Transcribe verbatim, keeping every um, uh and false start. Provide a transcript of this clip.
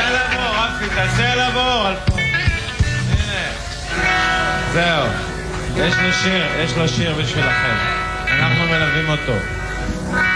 תעשה עליו אור, רפי, תעשה עליו אור. הנה. זהו. יש לו שיר, יש לו שיר בשבילכם. אנחנו מלווים אותו.